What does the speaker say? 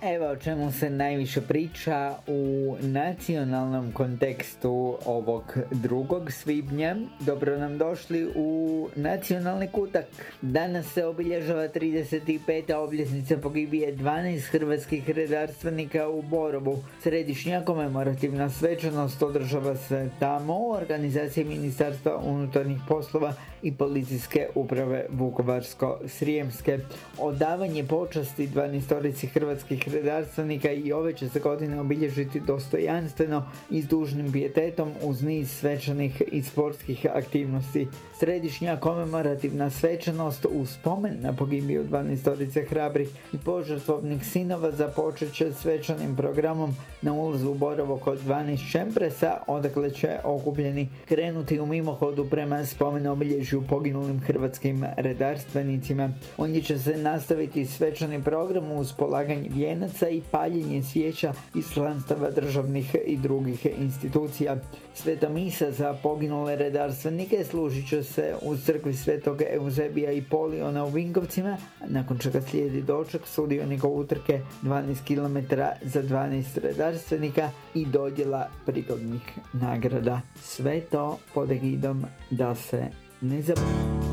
Evo o čemu se najviše priča u nacionalnom kontekstu ovog 2. svibnja. Dobro nam došli u nacionalni kutak. Danas se obilježava 35. obljetnica pogibije 12 hrvatskih redarstvenika u Borovu. Središnja komemorativna svečanost održava se tamo u organizaciji Ministarstva unutarnjih poslova i policijske uprave Vukovarsko-srijemske. Odavanje počasti 12 hrvatskih redarstvenika i ove će se godine obilježiti dostojanstveno i s dužnim pijetetom uz niz svečanih i sportskih aktivnosti. Središnja komemorativna svečanost u spomen na pogibiju 12 hrabrih i požrtvovnih sinova započet će svečanim programom na ulazu u Borovo kod 12 Čempresa, odakle će okupljeni krenuti u mimohodu prema spomen obilježju poginulim hrvatskim redarstvenicima. Ondje će se nastaviti svečani program uz polaganje vijenaca i paljenje svijeća iz članstava državnih i drugih institucija. Sveta misa za poginule redarstvenike služit će se u crkvi Svetog Euzebija i Poliona u Vinkovcima, nakon čega slijedi doček sudionika utrke 12 km za 12 redarstvenika i dodjela prigodnih nagrada. Sve to pod egidom da se ne zaboravimo.